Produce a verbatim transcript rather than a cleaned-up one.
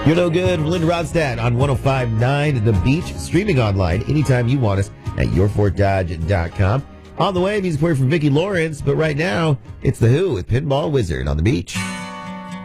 You're no good. Linda Ronstadt on one oh five point nine The Beach, streaming online anytime you want us at your fort dodge dot com. On the way, music for you from Vicki Lawrence, but right now, it's The Who with Pinball Wizard on the beach.